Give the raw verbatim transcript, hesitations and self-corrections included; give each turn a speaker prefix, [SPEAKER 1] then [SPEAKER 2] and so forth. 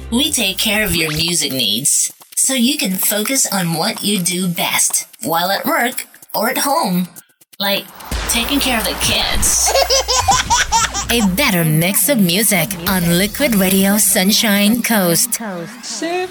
[SPEAKER 1] We take care of your music needs so you can focus on what you do best while at work or at home, like taking care of the kids.
[SPEAKER 2] A better mix of music on Liquid Radio Sunshine Coast.